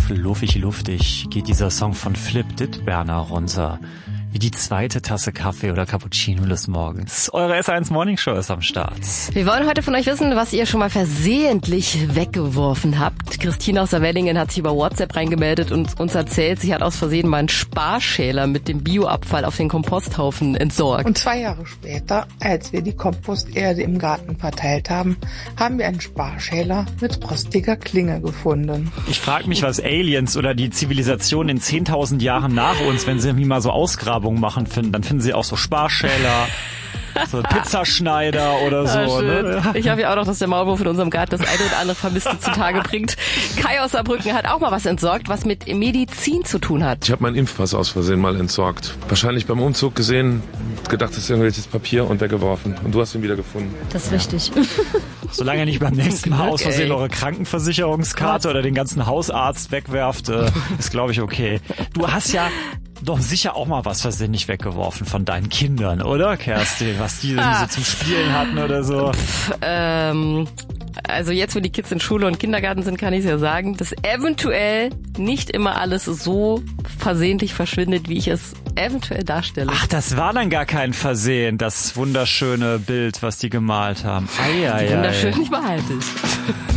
Luftig geht dieser Song von Flip Dittberner runter. Wie die zweite Tasse Kaffee oder Cappuccino des Morgens. Eure S1 Morning Show ist am Start. Wir wollen heute von euch wissen, was ihr schon mal versehentlich weggeworfen habt. Christine aus der Wellingen hat sich über WhatsApp reingemeldet und uns erzählt, sie hat aus Versehen mal einen Sparschäler mit dem Bioabfall auf den Komposthaufen entsorgt. Und 2 Jahre später, als wir die Komposterde im Garten verteilt haben, haben wir einen Sparschäler mit rostiger Klinge gefunden. Ich frage mich, was Aliens oder die Zivilisation in 10.000 Jahren nach uns, wenn sie mal so Ausgrabungen machen, dann finden sie auch so Sparschäler, so Pizzaschneider oder so. Ja, ne? Ich habe ja auch noch, dass der Maulwurf in unserem Garten das eine oder andere Vermisste zutage bringt. Kai aus Saarbrücken hat auch mal was entsorgt, was mit Medizin zu tun hat. Ich habe meinen Impfpass aus Versehen mal entsorgt. Wahrscheinlich beim Umzug gesehen, gedacht, das ist irgendwelches Papier und weggeworfen. Und du hast ihn wieder gefunden. Das ist richtig. Solange ihr nicht beim nächsten Mal aus Versehen eure Krankenversicherungskarte oder den ganzen Hausarzt wegwerft, ist, glaube ich, okay. Du hast ja doch sicher auch mal was versehentlich weggeworfen von deinen Kindern, oder, Kerstin? Was die so zum Spielen hatten oder so. Also jetzt, wo die Kids in Schule und Kindergarten sind, kann ich ja sagen, dass eventuell nicht immer alles so versehentlich verschwindet, wie ich es eventuell darstelle. Ach, das war dann gar kein Versehen, das wunderschöne Bild, was die gemalt haben. Wunderschön, ich behalte es.